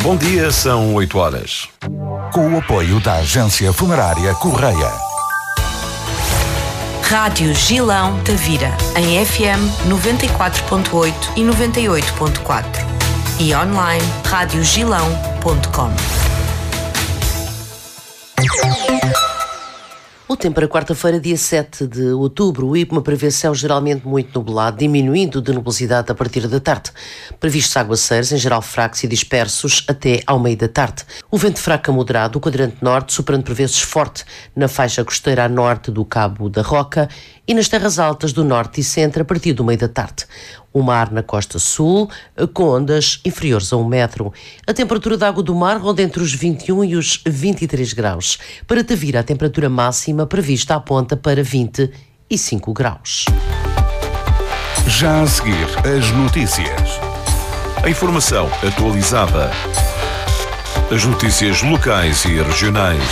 Bom dia, são 8 horas. Com o apoio da Agência Funerária Correia. Rádio Gilão Tavira, em FM 94.8 e 98.4. E online, radiogilão.com. O tempo para quarta-feira, dia 7 de outubro, o IPMA prevê céu geralmente muito nublado, diminuindo de nubosidade a partir da tarde. Previstos aguaceiros, em geral fracos e dispersos, até ao meio da tarde. O vento fraco a moderado, o quadrante norte, soprando por vezes forte na faixa costeira a norte do Cabo da Roca e nas terras altas do norte e centro a partir do meio da tarde. O mar na costa sul, com ondas inferiores a 1 metro. A temperatura da água do mar ronda entre os 21 e os 23 graus. Para Tavira, a temperatura máxima prevista aponta para 25 graus. Já a seguir, as notícias. A informação atualizada. As notícias locais e regionais.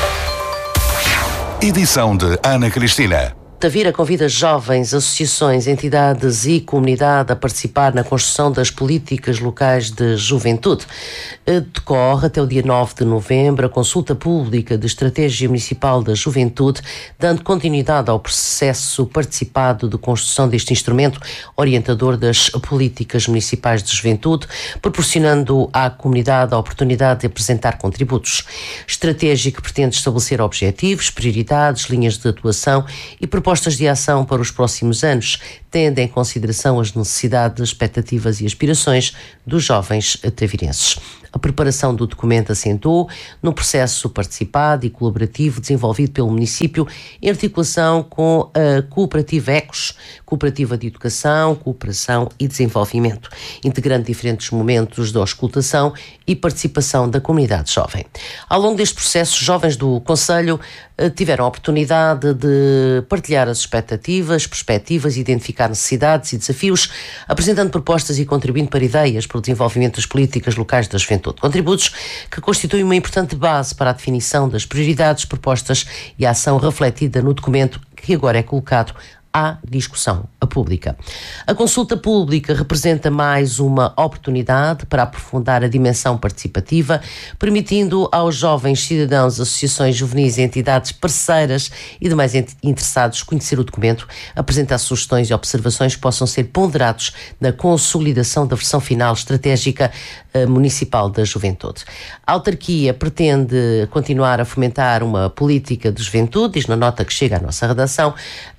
Edição de Ana Cristina. Tavira convida jovens, associações, entidades e comunidade a participar na construção das políticas locais de juventude. Decorre até o dia 9 de novembro a consulta pública de estratégia municipal da juventude, dando continuidade ao processo participado de construção deste instrumento orientador das políticas municipais de juventude, proporcionando à comunidade a oportunidade de apresentar contributos. Estratégia que pretende estabelecer objetivos, prioridades, linhas de atuação e propostas de ação para os próximos anos, tendo em consideração as necessidades, expectativas e aspirações dos jovens tavirenses. A preparação do documento assentou no processo participado e colaborativo desenvolvido pelo município em articulação com a Cooperativa ECOS, Cooperativa de Educação, Cooperação e Desenvolvimento, integrando diferentes momentos de auscultação e participação da comunidade jovem. Ao longo deste processo, jovens do Conselho tiveram a oportunidade de partilhar as expectativas, perspectivas, identificar necessidades e desafios, apresentando propostas e contribuindo para ideias para o desenvolvimento das políticas locais da juventude. Contributos que constituem uma importante base para a definição das prioridades, propostas e a ação refletida no documento que agora é colocado à discussão pública. A consulta pública representa mais uma oportunidade para aprofundar a dimensão participativa, permitindo aos jovens cidadãos, associações juvenis, entidades parceiras e demais interessados conhecer o documento, apresentar sugestões e observações que possam ser ponderados na consolidação da versão final estratégica municipal da juventude. A autarquia pretende continuar a fomentar uma política de juventude, diz na nota que chega à nossa redação,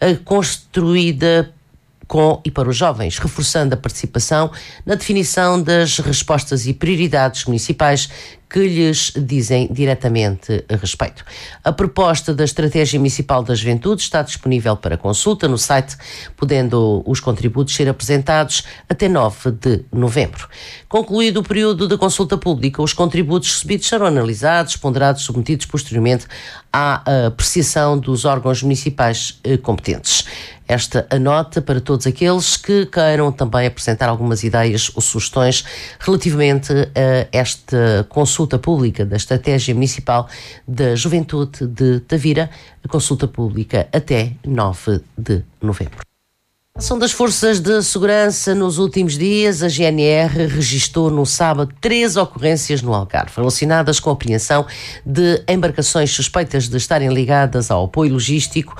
construída com e para os jovens, reforçando a participação na definição das respostas e prioridades municipais que lhes dizem diretamente a respeito. A proposta da Estratégia Municipal da Juventude está disponível para consulta no site, podendo os contributos ser apresentados até 9 de novembro. Concluído o período de consulta pública, os contributos recebidos serão analisados, ponderados, submetidos posteriormente à apreciação dos órgãos municipais competentes. Esta a nota para todos aqueles que queiram também apresentar algumas ideias ou sugestões relativamente a esta consulta pública da Estratégia Municipal da Juventude de Tavira, a consulta pública até 9 de novembro. A ação das forças de segurança nos últimos dias, a GNR registou no sábado 3 ocorrências no Algarve, relacionadas com a apreensão de embarcações suspeitas de estarem ligadas ao apoio logístico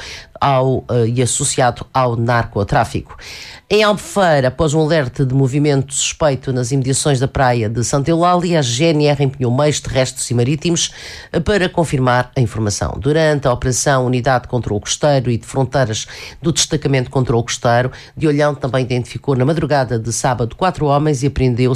e associado ao narcotráfico. Em Albufeira, após um alerta de movimento suspeito nas imediações da praia de Santa Eulália, a GNR empenhou meios terrestres e marítimos para confirmar a informação. Durante a operação Unidade de Controlo Costeiro e de Fronteiras do Destacamento de Controlo Costeiro, de Olhão também identificou na madrugada de sábado 4 homens e apreendeu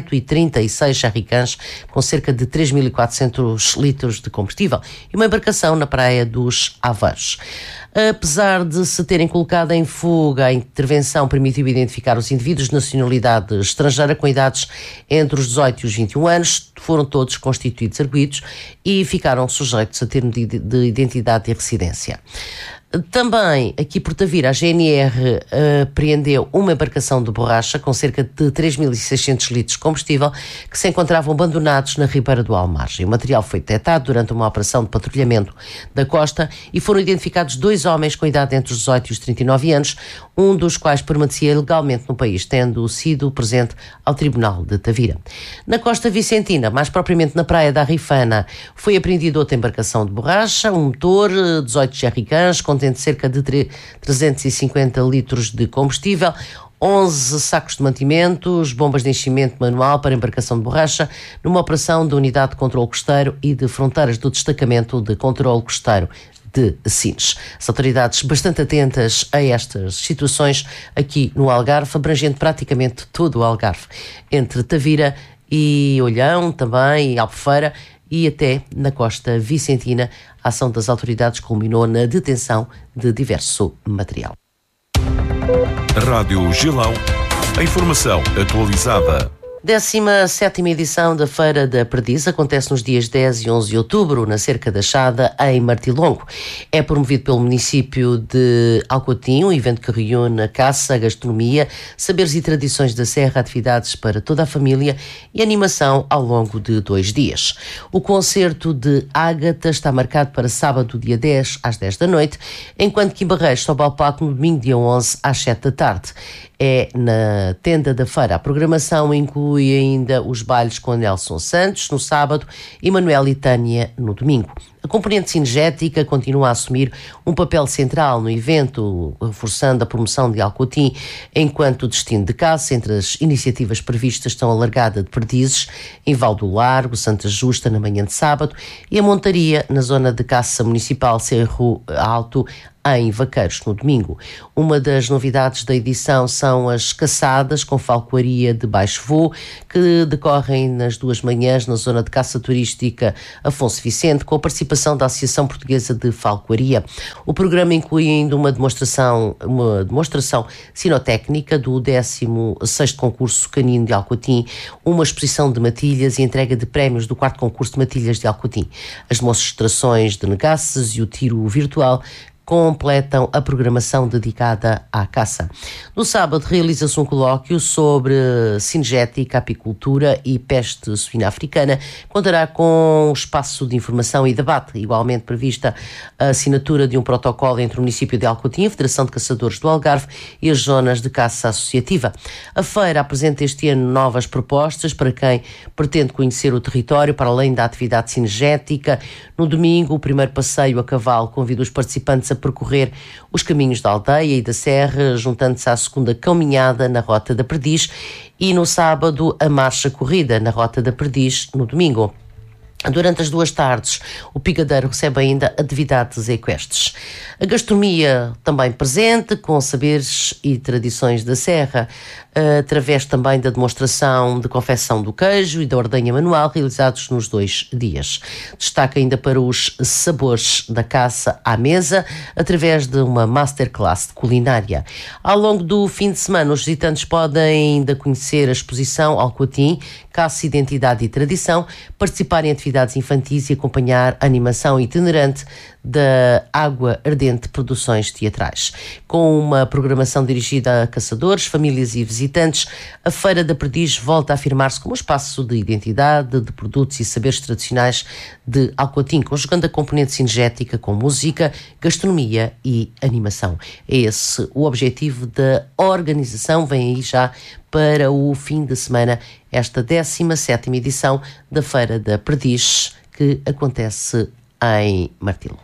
136 jerrycans com cerca de 3.400 litros de combustível e uma embarcação na praia dos Aveiros. Apesar de se terem colocado em fuga, a intervenção permitiu identificar os indivíduos de nacionalidade estrangeira com idades entre os 18 e os 21 anos, foram todos constituídos arguidos e ficaram sujeitos a termo de identidade e residência. Também, aqui por Tavira, a GNR apreendeu uma embarcação de borracha com cerca de 3.600 litros de combustível que se encontravam abandonados na ribeira do Almargem. O material foi detectado durante uma operação de patrulhamento da costa e foram identificados 2 homens com idade entre os 18 e os 39 anos, um dos quais permanecia ilegalmente no país, tendo sido presente ao Tribunal de Tavira. Na costa vicentina, mais propriamente na praia da Rifana, foi apreendida outra embarcação de borracha, um motor, 18 jerrycans, contendo cerca de 350 litros de combustível, 11 sacos de mantimentos, bombas de enchimento manual para embarcação de borracha, numa operação da Unidade de Controlo Costeiro e de Fronteiras do Destacamento de Controlo Costeiro de Sines. As autoridades bastante atentas a estas situações aqui no Algarve, abrangendo praticamente todo o Algarve, entre Tavira e Olhão também, e Albufeira, e até na costa vicentina, a ação das autoridades culminou na detenção de diverso material. Rádio Gilão, a informação atualizada. 17ª edição da Feira da Perdiz acontece nos dias 10 e 11 de outubro, na Cerca da Chada, em Martilongo. É promovido pelo município de Alcotim, um evento que reúne a caça, a gastronomia, saberes e tradições da serra, atividades para toda a família e animação ao longo de 2 dias. O concerto de Ágata está marcado para sábado, dia 10, às 10 da noite, enquanto que em Barreiros sobe ao palco no domingo, dia 11, às 7 da tarde. É na tenda da feira. A programação inclui ainda os bailes com Nelson Santos no sábado e Manuel e Tânia no domingo. A componente cinegética continua a assumir um papel central no evento, reforçando a promoção de Alcotim, enquanto o destino de caça entre as iniciativas previstas estão a largada de Perdizes, em Val do Largo, Santa Justa, na manhã de sábado, e a montaria na zona de caça municipal Cerro Alto, em Vaqueiros, no domingo. Uma das novidades da edição são as caçadas com falcoaria de baixo voo, que decorrem nas 2 manhãs na zona de caça turística Afonso Vicente, com a participação da Associação Portuguesa de Falcoaria. O programa inclui ainda uma demonstração sinotécnica do 16º concurso canino de Alcotim, uma exposição de matilhas e entrega de prémios do 4º concurso de matilhas de Alcotim. As demonstrações de negaças e o tiro virtual completam a programação dedicada à caça. No sábado realiza-se um colóquio sobre cinegética, apicultura e peste suína africana. Contará com um espaço de informação e debate, igualmente prevista a assinatura de um protocolo entre o município de Alcotim, a Federação de Caçadores do Algarve e as zonas de caça associativa. A feira apresenta este ano novas propostas para quem pretende conhecer o território, para além da atividade cinegética. No domingo, o primeiro passeio a cavalo convida os participantes a percorrer os caminhos da aldeia e da serra, juntando-se à segunda caminhada na Rota da Perdiz, e no sábado a marcha corrida na Rota da Perdiz no domingo. Durante as 2 tardes, o Picadeiro recebe ainda atividades equestres. A gastronomia também presente, com saberes e tradições da serra, através também da demonstração de confecção do queijo e da ordenha manual, realizados nos 2 dias. Destaca ainda para os sabores da caça à mesa, através de uma masterclass de culinária. Ao longo do fim de semana, os visitantes podem ainda conhecer a exposição Alcotim, Caça, Identidade e Tradição, participar em atividades infantis e acompanhar a animação itinerante da Água Ardente Produções Teatrais. Com uma programação dirigida a caçadores, famílias e visitantes, a Feira da Perdiz volta a afirmar-se como um espaço de identidade, de produtos e saberes tradicionais de Alcotim, conjugando a componente cinegética com música, gastronomia e animação. É esse o objetivo da organização. Vem aí já para o fim de semana esta 17ª edição da Feira da Perdiz, que acontece em Martilongo.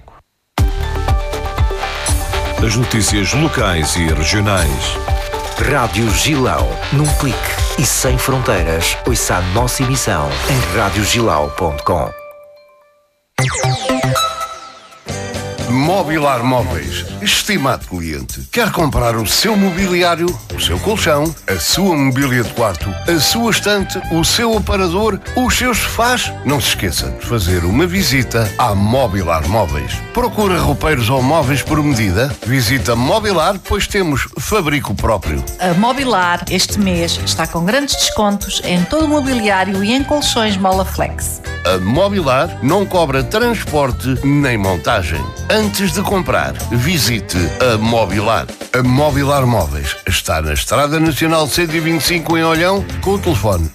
As notícias locais e regionais. Rádio Gilão, num clique e sem fronteiras. Ouça a nossa emissão em radiogilão.com. Mobilar Móveis. Estimado cliente, quer comprar o seu mobiliário, o seu colchão, a sua mobília de quarto, a sua estante, o seu aparador, os seus sofás? Não se esqueça de fazer uma visita à Mobilar Móveis. Procura roupeiros ou móveis por medida? Visita Mobilar, pois temos fabrico próprio. A Mobilar este mês está com grandes descontos em todo o mobiliário e em colchões Molaflex. A Mobilar não cobra transporte nem montagem. Antes de comprar, visite a Mobilar. A Mobilar Móveis está na Estrada Nacional 125 em Olhão, com o telefone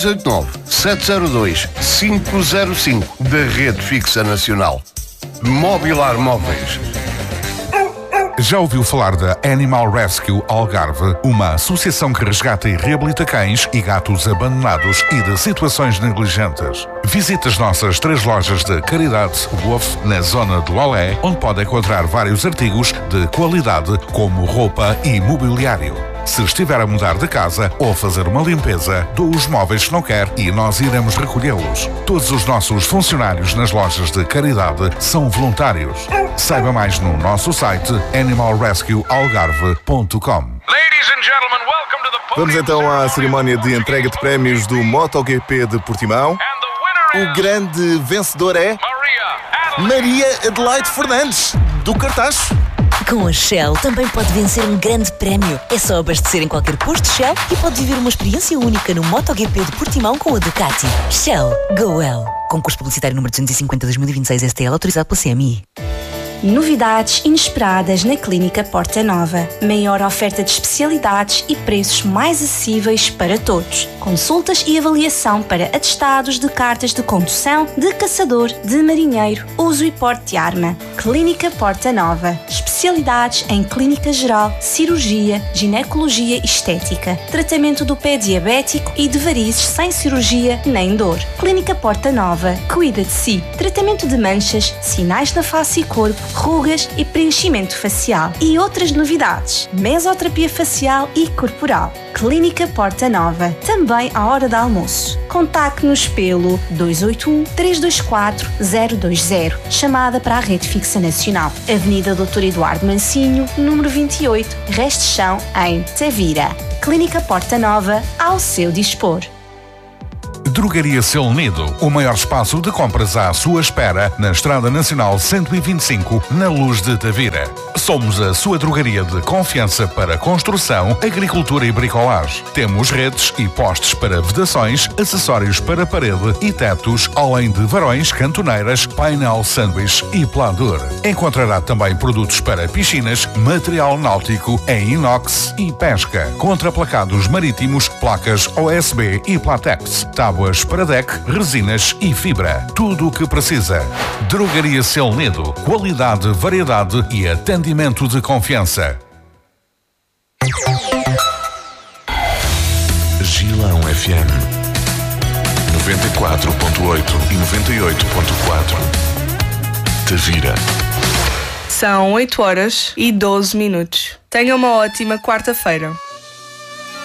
289-702-505 da Rede Fixa Nacional. Mobilar Móveis. Já ouviu falar da Animal Rescue Algarve, uma associação que resgata e reabilita cães e gatos abandonados e de situações negligentes? Visite as nossas 3 lojas de caridade Wolf na zona do Olé, onde pode encontrar vários artigos de qualidade como roupa e mobiliário. Se estiver a mudar de casa ou fazer uma limpeza, doe os móveis que não quer e nós iremos recolhê-los. Todos os nossos funcionários nas lojas de caridade são voluntários. Saiba mais no nosso site animalrescuealgarve.com. Vamos então à cerimónia de entrega de prémios do MotoGP de Portimão. O grande vencedor é Maria Adelaide Fernandes, do Cartaz. Com a Shell também pode vencer um grande prémio. É só abastecer em qualquer posto Shell e pode viver uma experiência única no MotoGP de Portimão com a Ducati. Shell Go Well. Concurso publicitário número 250/2026 STL, autorizado pela CMI. Novidades inesperadas na Clínica Porta Nova. Maior oferta de especialidades e preços mais acessíveis para todos. Consultas e avaliação para atestados de cartas de condução, de caçador, de marinheiro, uso e porte de arma. Clínica Porta Nova. Especialidades em clínica geral, cirurgia, ginecologia e estética. Tratamento do pé diabético e de varizes sem cirurgia nem dor. Clínica Porta Nova. Cuida de si. Tratamento de manchas, sinais na face e corpo, rugas e preenchimento facial. E outras novidades. Mesoterapia facial e corporal. Clínica Porta Nova. Também à hora de almoço. Contacte-nos pelo 281-324-020. Chamada para a Rede Fixa Nacional. Avenida Dr. Eduardo Mancinho, número 28, Resto de Chão, em Tavira. Clínica Porta Nova, ao seu dispor. Drogaria Seu Nido, o maior espaço de compras à sua espera na Estrada Nacional 125, na Luz de Tavira. Somos a sua drogaria de confiança para construção, agricultura e bricolagem. Temos redes e postes para vedações, acessórios para parede e tetos, além de varões, cantoneiras, painel sanduíche e pladur. Encontrará também produtos para piscinas, material náutico em inox e pesca, contraplacados marítimos, placas OSB e Platex, tábuas para deck, resinas e fibra. Tudo o que precisa. Drogaria Seu Nido. Qualidade, variedade e atendimento de confiança. Gilão FM 94.8 e 98.4. Tavira. São 8 horas e 12 minutos. Tenha uma ótima quarta-feira.